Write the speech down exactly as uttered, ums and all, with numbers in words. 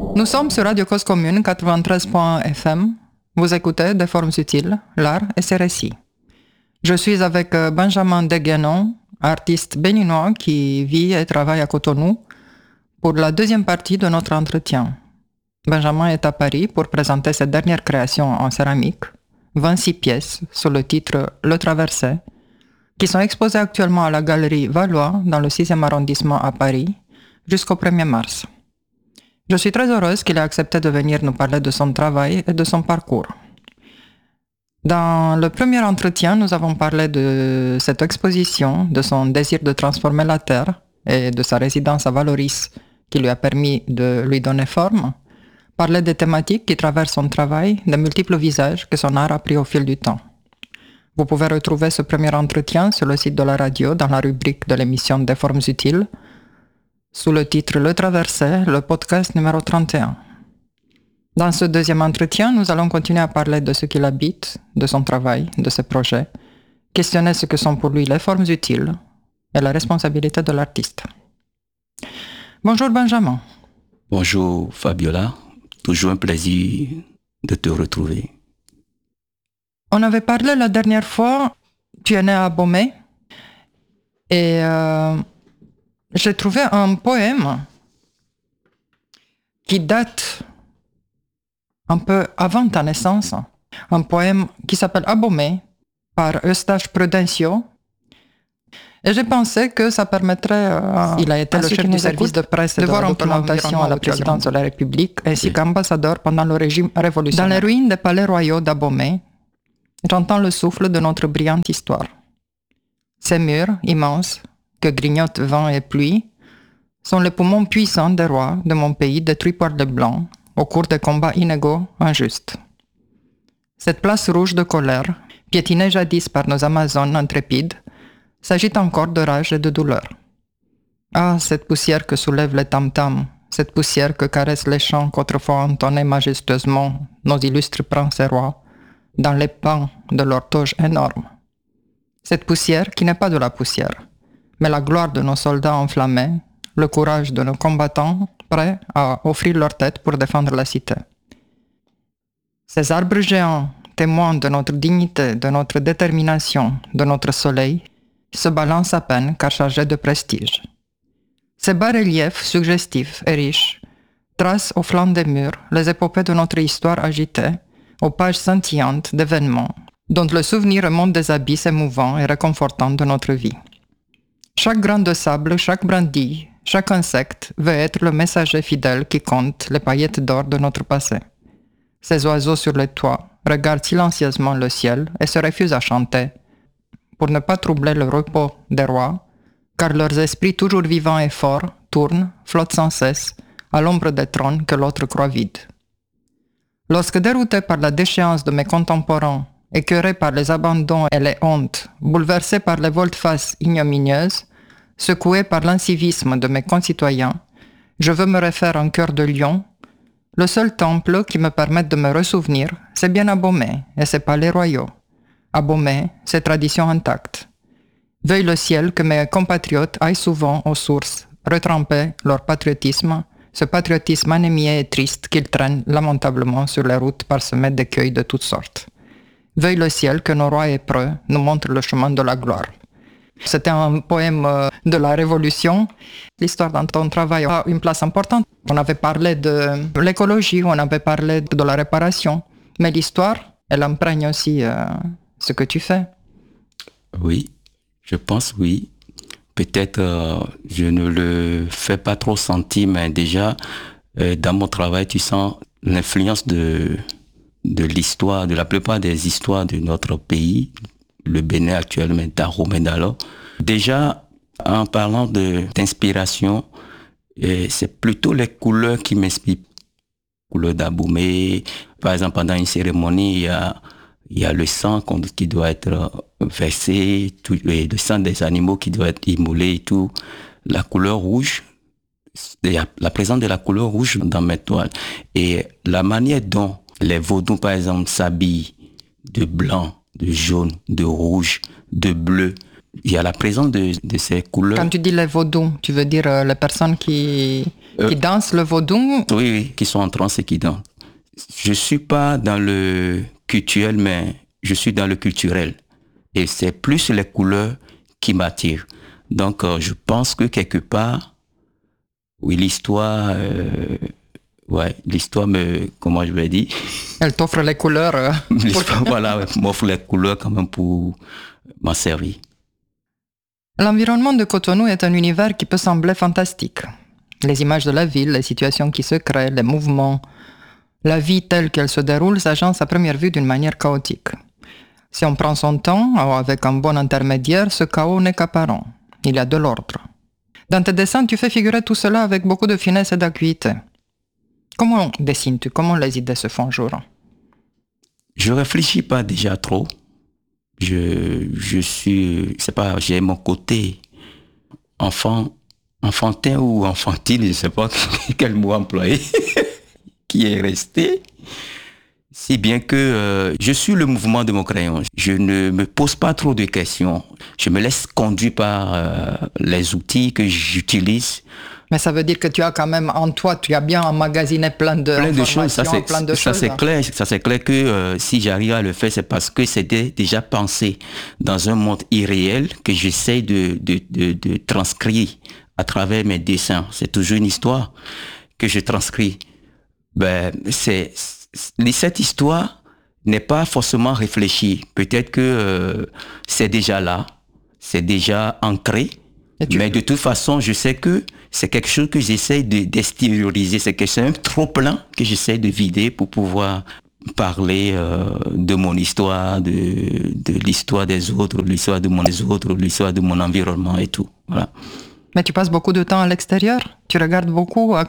Nous sommes sur Radio Cause Commune quatre-vingt-treize point F M. Vous écoutez Des formes utiles, l'art et ses récits. Je suis avec Benjamin Deguenon, artiste béninois qui vit et travaille à Cotonou, pour la deuxième partie de notre entretien. Benjamin est à Paris pour présenter ses dernières créations en céramique, vingt-six pièces sous le titre Le Traversé, qui sont exposées actuellement à la galerie Valois dans le sixième arrondissement à Paris jusqu'au premier mars. Je suis très heureuse qu'il ait accepté de venir nous parler de son travail et de son parcours. Dans le premier entretien, nous avons parlé de cette exposition, de son désir de transformer la terre et de sa résidence à Valoris qui lui a permis de lui donner forme, parler des thématiques qui traversent son travail, des multiples visages que son art a pris au fil du temps. Vous pouvez retrouver ce premier entretien sur le site de la radio dans la rubrique de l'émission Des formes utiles, sous le titre Le Traversé, le podcast numéro trente et un. Dans ce deuxième entretien, nous allons continuer à parler de ce qu'il habite, de son travail, de ses projets, questionner ce que sont pour lui les formes utiles et la responsabilité de l'artiste. Bonjour Benjamin. Bonjour Fabiola, toujours un plaisir de te retrouver. On avait parlé la dernière fois, tu es né à Abomey, et euh, j'ai trouvé un poème qui date un peu avant ta naissance, un poème qui s'appelle Abomey par Eustache Prudencio. Et j'ai pensé que ça permettrait, euh, il a été le chef du service de presse et de, de voir documentation à la présidence de la République, ainsi oui. qu'ambassadeur pendant le régime révolutionnaire. Dans les ruines des palais royaux d'Abomey, j'entends le souffle de notre brillante histoire. Ces murs immenses, que grignotent vent et pluie, sont les poumons puissants des rois de mon pays détruits par les Blancs au cours des combats inégaux, injustes. Cette place rouge de colère, piétinée jadis par nos Amazones intrépides, s'agite encore de rage et de douleur. Ah, cette poussière que soulèvent les tam-tams, cette poussière que caressent les chants qu'autrefois entonnaient majestueusement nos illustres princes et rois, dans les pans de leurs toges énormes. Cette poussière qui n'est pas de la poussière, mais la gloire de nos soldats enflammés, le courage de nos combattants prêts à offrir leur tête pour défendre la cité. Ces arbres géants, témoins de notre dignité, de notre détermination, de notre soleil, se balancent à peine car chargés de prestige. Ces bas-reliefs suggestifs et riches tracent au flanc des murs les épopées de notre histoire agitée, aux pages scintillantes d'événements, dont le souvenir remonte des abysses émouvants et réconfortants de notre vie. Chaque grain de sable, chaque brindille, chaque insecte veut être le messager fidèle qui compte les paillettes d'or de notre passé. Ces oiseaux sur les toits regardent silencieusement le ciel et se refusent à chanter, pour ne pas troubler le repos des rois, car leurs esprits toujours vivants et forts tournent, flottent sans cesse, à l'ombre des trônes que l'autre croit vides. Lorsque dérouté par la déchéance de mes contemporains, écœuré par les abandons et les hontes, bouleversé par les volte-face ignominieuses, secoué par l'incivisme de mes concitoyens, je veux me refaire un cœur de lion. Le seul temple qui me permette de me ressouvenir, c'est bien Abomey et ses palais royaux. Abomey, ses traditions intactes. Veuille le ciel que mes compatriotes aillent souvent aux sources, retremper leur patriotisme, ce patriotisme anémié et triste qu'ils traînent lamentablement sur les routes parsemées d'écueils de toutes sortes. Veuille le ciel que nos rois hébreux nous montrent le chemin de la gloire. C'était un poème de la Révolution. L'histoire dans ton travail a une place importante. On avait parlé de l'écologie, on avait parlé de la réparation, mais l'histoire, elle imprègne aussi euh, ce que tu fais. Oui, je pense oui. Peut-être euh, je ne le fais pas trop sentir, mais déjà, euh, dans mon travail, tu sens l'influence de, de l'histoire, de la plupart des histoires de notre pays, le Bénin actuellement, Daro Mendalo. Déjà, en parlant de, d'inspiration, euh, c'est plutôt les couleurs qui m'inspirent. Couleurs d'Abomey. Par exemple, pendant une cérémonie, il y a, il y a le sang qui doit être versé, tout, le sang des animaux qui doit être immolé et tout. La couleur rouge, la présence de la couleur rouge dans mes toiles. Et la manière dont les Vaudous, par exemple, s'habillent de blanc, de jaune, de rouge, de bleu. Il y a la présence de, de ces couleurs. Quand tu dis les Vaudous, tu veux dire euh, les personnes qui euh, qui dansent le vaudou. Oui, oui, qui sont en transe et qui dansent. Je suis pas dans le cultuel, mais je suis dans le culturel. Et c'est plus les couleurs qui m'attirent. Donc, euh, je pense que quelque part, oui, l'histoire, euh, ouais, l'histoire me, comment je vais dire? Elle t'offre les couleurs. Euh, l'histoire, voilà, ouais, m'offre les couleurs quand même pour m'en servir. L'environnement de Cotonou est un univers qui peut sembler fantastique. Les images de la ville, les situations qui se créent, les mouvements, la vie telle qu'elle se déroule s'agence à première vue d'une manière chaotique. Si on prend son temps, ou avec un bon intermédiaire, ce chaos n'est qu'apparent. Il y a de l'ordre. Dans tes dessins, tu fais figurer tout cela avec beaucoup de finesse et d'acuité. Comment dessines-tu? Comment les idées se font jour? Je réfléchis pas déjà trop. Je, je suis, c'est pas, j'ai mon côté enfant, enfantin ou enfantine, je sais pas quel mot employer, qui est resté. Si bien que euh, je suis le mouvement de mon crayon. Je ne me pose pas trop de questions. Je me laisse conduire par euh, les outils que j'utilise. Mais ça veut dire que tu as quand même en toi, tu as bien emmagasiné plein de, plein de choses. Ça c'est, plein de ça choses. c'est clair. Ça c'est clair que euh, si j'arrive à le faire, c'est parce que c'était déjà pensé dans un monde irréel que j'essaie de, de, de, de transcrire à travers mes dessins. C'est toujours une histoire que je transcris. Ben, c'est, cette histoire n'est pas forcément réfléchie. Peut-être que euh, c'est déjà là, c'est déjà ancré. Mais de toute façon, je sais que c'est quelque chose que j'essaie de, d'extérioriser. C'est que c'est un trop-plein que j'essaie de vider pour pouvoir parler euh, de mon histoire, de, de l'histoire des autres, l'histoire de mon des autres, l'histoire de mon environnement et tout. Voilà. Mais tu passes beaucoup de temps à l'extérieur? Tu regardes beaucoup à